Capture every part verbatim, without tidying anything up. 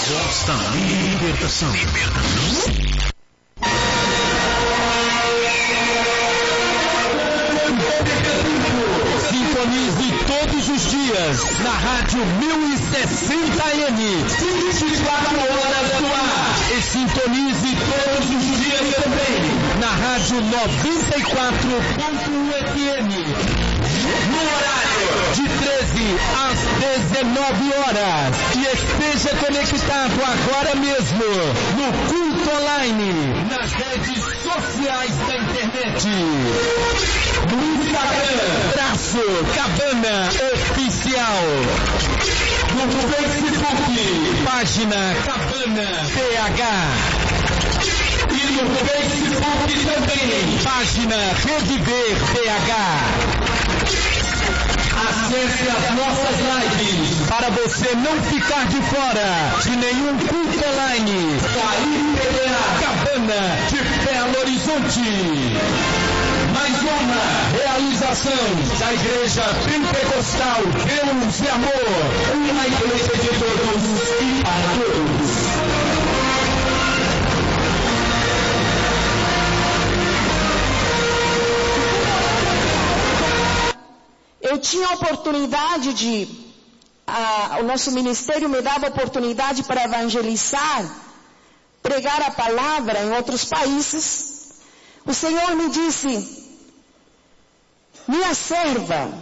voz da libertação. Sintonize todos os dias na Rádio mil e sessenta M, vinte e quatro horas no ar. E sintonize todos os dias também na Rádio noventa e quatro ponto um F M, no horário de treze às dezenove horas. E esteja conectado agora mesmo no culto online, nas redes sociais da internet. No Instagram, traço Cabana Oficial. No Facebook, página Cabana P H. E no Facebook também, página Reviver P H. Acesse as nossas lives para você não ficar de fora de nenhum culto online. Cabana de Belo Horizonte. Mais uma realização da Igreja Pentecostal Deus e Amor, uma igreja de todos e para todos. Eu tinha a oportunidade de, a, o nosso ministério me dava a oportunidade para evangelizar, pregar a palavra em outros países. O Senhor me disse: minha serva,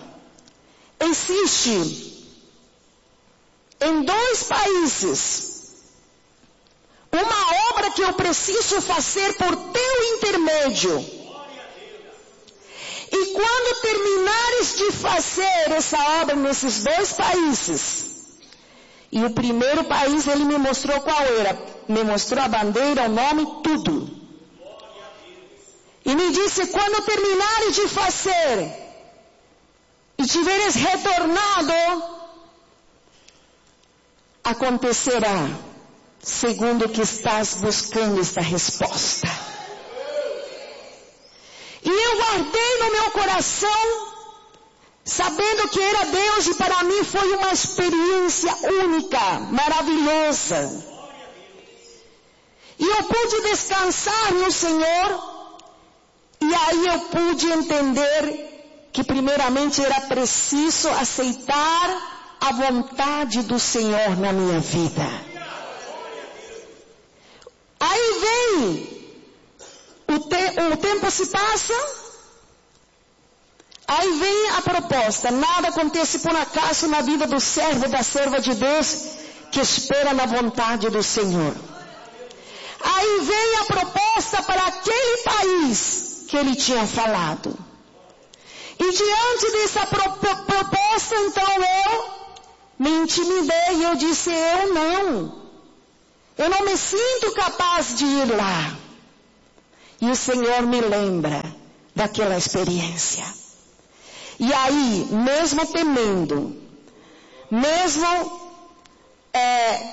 existe em dois países uma obra que eu preciso fazer por teu intermédio. E quando terminares de fazer essa obra nesses dois países, e o primeiro país ele me mostrou qual era, me mostrou a bandeira, o nome, tudo. E me disse: quando terminares de fazer e tiveres retornado, acontecerá segundo o que estás buscando esta resposta. E eu guardei no meu coração, sabendo que era Deus, e para mim foi uma experiência única, maravilhosa. E eu pude descansar no Senhor, e aí eu pude entender que primeiramente era preciso aceitar a vontade do Senhor na minha vida. Aí vem... O, te, o tempo se passa, aí vem a proposta. Nada acontece por acaso na vida do servo e da serva de Deus que espera na vontade do Senhor. Aí vem a proposta para aquele país que ele tinha falado. E diante dessa pro, pro, proposta, então eu me intimidei e eu disse: eu não. Eu não me sinto capaz de ir lá. E o Senhor me lembra daquela experiência. E aí, mesmo temendo, mesmo, é,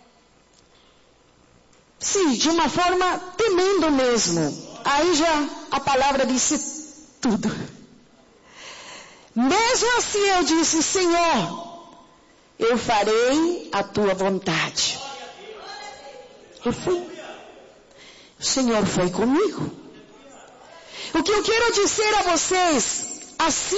sim, de uma forma temendo mesmo, aí já a palavra disse tudo. Mesmo assim eu disse: Senhor, eu farei a tua vontade. Eu fui. O Senhor foi comigo. O que eu quero dizer a vocês, assim